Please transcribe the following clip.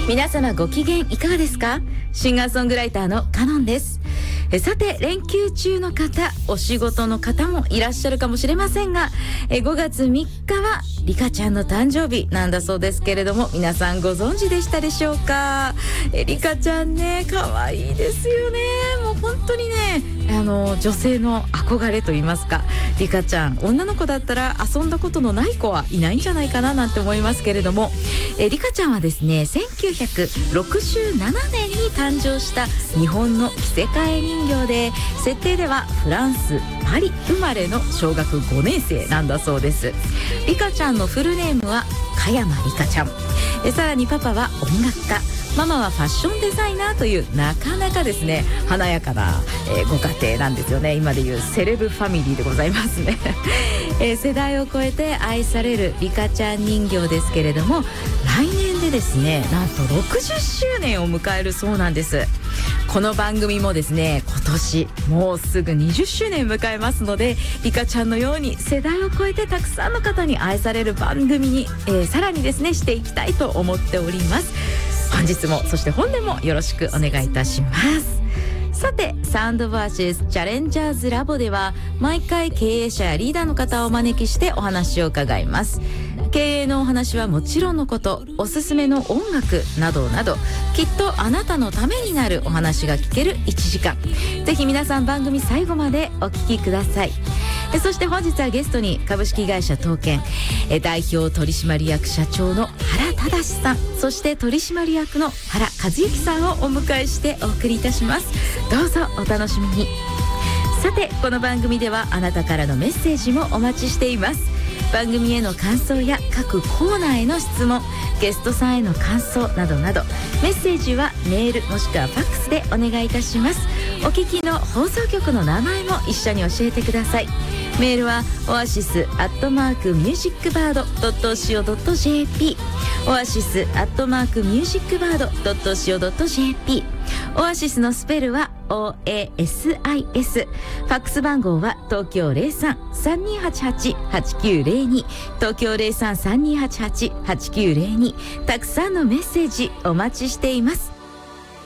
皆様ご機嫌いかがですか？シンガーソングライターのカノンです。さて、連休中の方、お仕事の方もいらっしゃるかもしれませんが、5月3日はリカちゃんの誕生日なんだそうですけれども、皆さんご存知でしたでしょうか？リカちゃんね、可愛いですよね。もう本当にね、女性の憧れと言いますか、リカちゃん、女の子だったら遊んだことのない子はいないんじゃないかななんて思いますけれども、リカちゃんはですね、1967年に誕生した日本の着せ替え人形で、設定ではフランス・パリ生まれの小学5年生なんだそうです。リカちゃんのフルネームは加山リカちゃん。さらにパパは音楽家、ママはファッションデザイナーという、なかなかですね華やかな、ご家庭なんですよね。今でいうセレブファミリーでございますね。世代を超えて愛されるリカちゃん人形ですけれども、来年でですね、なんと60周年を迎えるそうなんです。この番組もですね、今年もうすぐ20周年迎えますので、リカちゃんのように世代を超えてたくさんの方に愛される番組に、さらにですねしていきたいと思っております。本日も、そして本年もよろしくお願いいたします。さて、サウンドバーシスチャレンジャーズラボでは毎回経営者やリーダーの方をお招きしてお話を伺います。経営のお話はもちろんのこと、おすすめの音楽などなど、きっとあなたのためになるお話が聞ける1時間、ぜひ皆さん番組最後までお聞きください。そして本日はゲストに株式会社東建代表取締役社長の原忠さん、そして取締役の原和幸さんをお迎えしてお送りいたします。どうぞお楽しみに。さて、この番組ではあなたからのメッセージもお待ちしています。番組への感想や各コーナーへの質問、ゲストさんへの感想などなど、メッセージはメールもしくはファックスでお願いいたします。お聞きの放送局の名前も一緒に教えてください。メールはoasis@musicbird.co.jp、 oasis@musicbird.co.jp。 オアシスのスペルは OASIS。 ファックス番号は東京 03-3288-8902、 東京 03-3288-8902。 たくさんのメッセージお待ちしています。